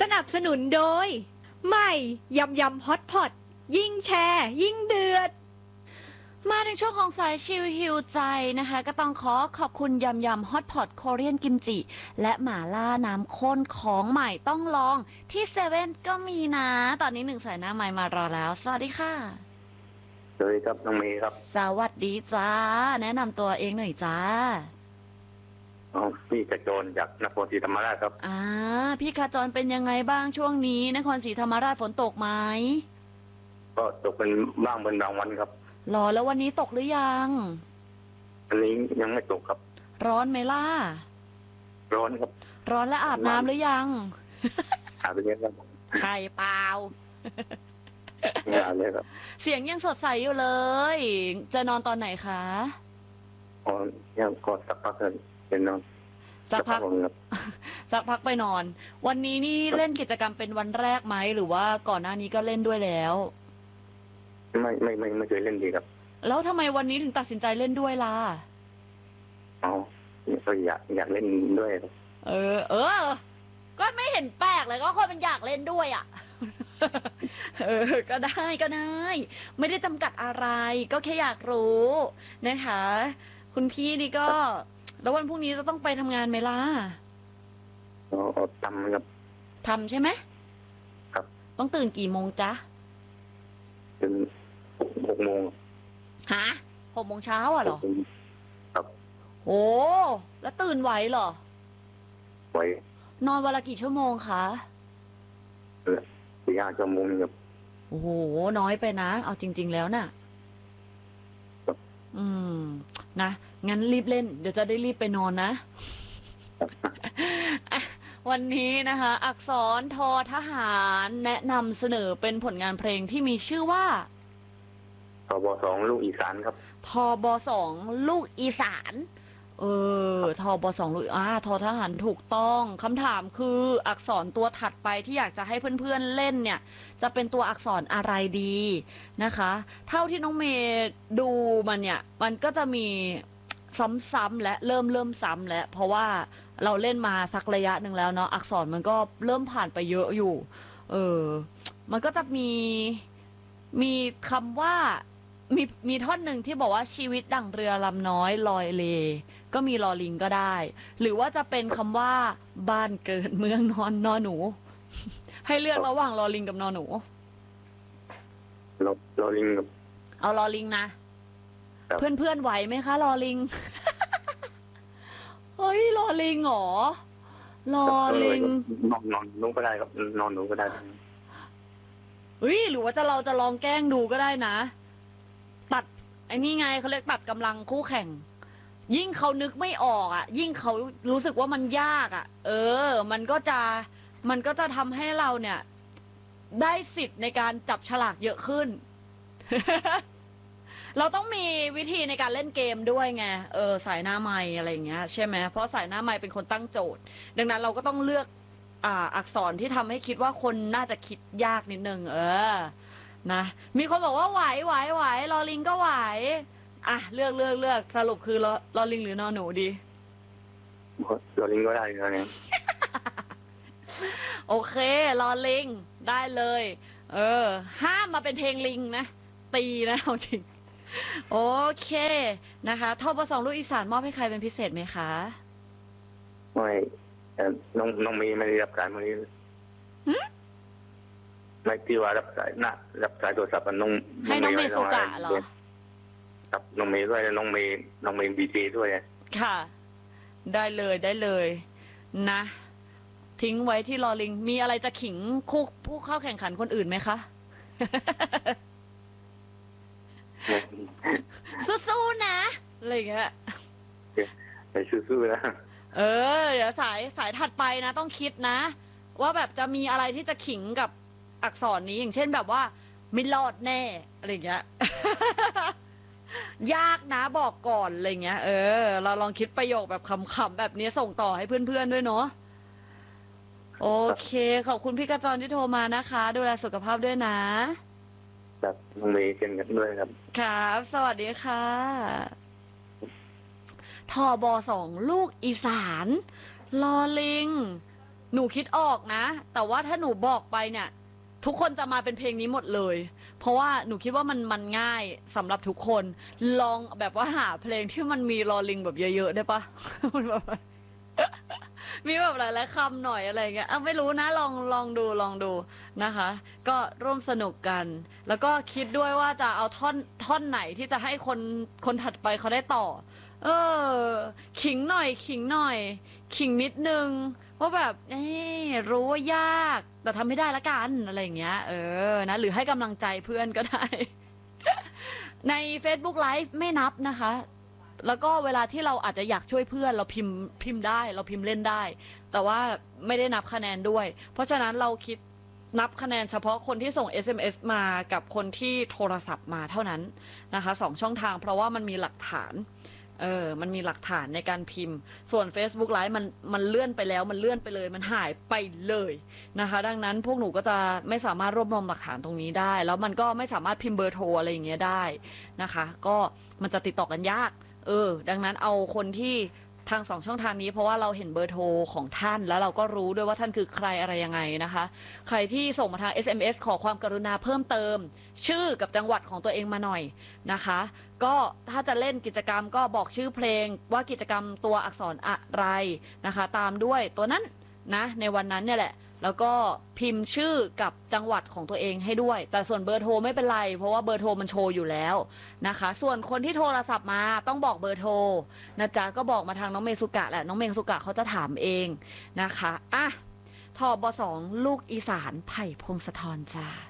นับสนุนโดยใหม่ยำยำฮอตพอตยิ่งแชร์ยิ่งเดือดมาในช่วงของสายชิลฮิวใจนะคะก็ต้องขอบคุณยำยำฮอตพอตโคเรียนกิมจิและหม่าล่าน้ำข้นของใหม่ต้องลองที่เซเว่นก็มีนะตอนนี้หนึ่งสายหน้าใหม่มารอแล้วสวัสดีค่ะสวัสดีครับน้องเมย์ครับสวัสดีจ้าแนะนำตัวเองหน่อยจ้าพี่กระโจนจากนครศรีธรรมราชครับพี่ขจรเป็นยังไงบ้างช่วงนี้นครศรีธรรมราชฝนตกไหมก็ตกเป็นบ้างเป็นบางวันครับรอแล้ววันนี้ตกหรือยังอันนี้ยังไม่ตกครับร้อนไหมล่ะร้อนครับร้อนแล้วอาบน้ำหรือยังอาบไปเยอะครับใช่เปล่าอาบเลยครับเสียงยังสดใสอยู่เลยจะนอนตอนไหนคะยังกดสักพักเลยเป็นนอนสักพักไปนอนวันนี้นี่เล่นกิจกรรมเป็นวันแรกไหมหรือว่าก่อนหน้านี้ก็เล่นด้วยแล้วไม่เคยเล่นดีครับแล้วทำไมวันนี้ถึงตัดสินใจเล่นด้วยล่ะก็อยากเล่นด้วยก็ไม่เห็นแปลกเลยก็คนมันอยากเล่นด้วยอ่ะก็ได้ไม่ได้จำกัดอะไรก็แค่อยากรู้นะคะคุณพี่นี่ก็แล้ววันพรุ่งนี้จะต้องไปทำงานไหมล่ะทำครับทำใช่ไหมครับต้องตื่นกี่โมงจ๊ะตื่น6 โมงฮะ6 โมงเช้าอ่ะเหรอครับโอ้แล้วตื่นไหวเหรอไหวนอนวันละกี่ชั่วโมงคะ 4-5 ชั่วโมงครับโอ้โหน้อยไปนะเอาจริงๆแล้วน่ะนะงั้นรีบเล่นเดี๋ยวจะได้รีบไปนอนนะวันนี้นะคะอักษรทอทหารแนะนำเสนอเป็นผลงานเพลงที่มีชื่อว่าทบ2ลูกอีสานครับทบ2ลูกอีสานทบ2ลูกทอทหารถูกต้องคำถามคืออักษรตัวถัดไปที่อยากจะให้เพื่อนๆเล่นเนี่ยจะเป็นตัวอักษรอะไรดีนะคะเท่าที่น้องเมย์ดูมันเนี่ยมันก็จะมีซ้ำๆและเริ่มซ้ำแล้วเพราะว่าเราเล่นมาสักระยะหนึ่งแล้วเนาะอักษรมันก็เริ่มผ่านไปเยอะอยู่มันก็จะมีคำว่ามีท่อนหนึ่งที่บอกว่าชีวิตดั่งเรือลำน้อยลอยเลก็มีลอลิงก็ได้หรือว่าจะเป็นคำว่าบ้านเกิดเมืองนอนนอหนูให้เลือกระหว่างลอลิงกับนอหนูลอลิงกับเอาลอลิงนะเพื่อนไหวไหมคะลอลิงเฮ้ยลอลิงเหรอลอลิงนอนหนูก็ได้ครับนอนหนูก็ได้เฮ้ยหรือว่าเราจะลองแกล้งดูก็ได้นะตัดไอ้นี่ไงเขาเรียกตัดกำลังคู่แข่งยิ่งเขานึกไม่ออกอ่ะยิ่งเขารู้สึกว่ามันยากอ่ะมันก็จะทำให้เราเนี่ยได้สิทธิ์ในการจับฉลากเยอะขึ้น เราต้องมีวิธีในการเล่นเกมด้วยไงสายหน้าไมค์อะไรอย่างเงี้ยใช่ไหมเพราะสายหน้าไมค์เป็นคนตั้งโจทย์ดังนั้นเราก็ต้องเลือกอักษรที่ทำให้คิดว่าคนน่าจะคิดยากนิดนึงนะมีคนบอกว่าไหวลอลิงก็ไหวเลือกสรุปคือลอลิงหรือนอหนูดีลอลิงก็ได้นะเนี่ยโอเคลอลิงได้เลยห้ามมาเป็นเพลงลิงนะตีนะเอาจริงโอเคนะคะทบ2ลูกอีสานมอบให้ใครเป็นพิเศษไหมคะไม่น้องมีไม่ได้รับสายมานี้ไม่ที่ว่ารับสายโทรศัพท์น้องให้น้องเมสุกะเหรอกับน้องเมย์ด้วยน้องเมย์บีเจด้วยค่ะได้เลยนะทิ้งไว้ที่ลอลิงมีอะไรจะขิงคู่ผู้เข้าแข่งขันคนอื่นไหมคะสู้ๆนะอะไรเงี้ยไปสู้ๆนะเดี๋ยวสายถัดไปนะต้องคิดนะว่าแบบจะมีอะไรที่จะขิงกับอักษรนี้อย่างเช่นแบบว่าไม่รอดแน่อะไรเงี้ย ยากนะบอกก่อนอะไรเงี้ยเราลองคิดประโยคแบบขำๆแบบนี้ส่งต่อให้เพื่อนๆด้วยเนาะโอเคขอบคุณพี่กระจรที่โทรมานะคะดูแลสุขภาพด้วยนะครับน้องเมย์กันด้วยครับครับสวัสดีค่ะทบ2ลูกอีสานลอลิงหนูคิดออกนะ แต่ว่าถ้าหนูบอกไปเนี่ย ทุกคนจะมาเป็นเพลงนี้หมดเลย เพราะว่าหนูคิดว่ามันง่ายสำหรับทุกคน ลองแบบว่าหาเพลงที่มันมีลอลิงแบบเยอะๆได้ปะ มันแบบมีแบบหลายๆคำหน่อยอะไรเงี้ยไม่รู้นะลองดูนะคะ ก็ร่วมสนุกกัน แล้วก็คิดด้วยว่าจะเอาท่อนไหนที่จะให้คนถัดไปเขาได้ต่อ เออขิงหน่อยขิงนิดนึงว่าแบบรู้ว่ายากแต่ทำไม่ได้ละกันอะไรอย่างเงี้ยนะหรือให้กำลังใจเพื่อนก็ได้ ใน Facebook Live ไม่นับนะคะ แล้วก็เวลาที่เราอาจจะอยากช่วยเพื่อนเราพิมพ์ได้เราพิมพ์เล่นได้ แต่ว่าไม่ได้นับคะแนนด้วย เพราะฉะนั้นเราคิดนับคะแนนเฉพาะคนที่ส่ง SMS มากับคนที่โทรศัพท์มาเท่านั้นนะคะ2 ช่องทางเพราะว่ามันมีหลักฐานมันมีหลักฐานในการพิมพ์ส่วน Facebook Live มันเลื่อนไปแล้วมันเลื่อนไปเลยมันหายไปเลยนะคะดังนั้นพวกหนูก็จะไม่สามารถรวบรวมหลักฐานตรงนี้ได้แล้วมันก็ไม่สามารถพิมพ์เบอร์โทรอะไรอย่างเงี้ยได้นะคะก็มันจะติดต่อกันยากดังนั้นเอาคนที่ทาง2 ช่องทางนี้เพราะว่าเราเห็นเบอร์โทรของท่านแล้วเราก็รู้ด้วยว่าท่านคือใครอะไรยังไงนะคะใครที่ส่งมาทาง SMS ขอความกรุณาเพิ่มเติมชื่อกับจังหวัดของตัวเองมาหน่อยนะคะก็ถ้าจะเล่นกิจกรรมก็บอกชื่อเพลงว่ากิจกรรมตัวอักษรอะไรนะคะตามด้วยตัวนั้นนะในวันนั้นเนี่ยแหละแล้วก็พิมพ์ชื่อกับจังหวัดของตัวเองให้ด้วยแต่ส่วนเบอร์โทรไม่เป็นไรเพราะว่าเบอร์โทรมันโชว์อยู่แล้วนะคะส่วนคนที่โทรศัพท์มาต้องบอกเบอร์โทรนะจ๊ะก็บอกมาทางน้องเมสุกะแหละน้องเมสุกะเขาจะถามเองนะคะทบ2ลูกอีสานไผ่พงศธรจ้า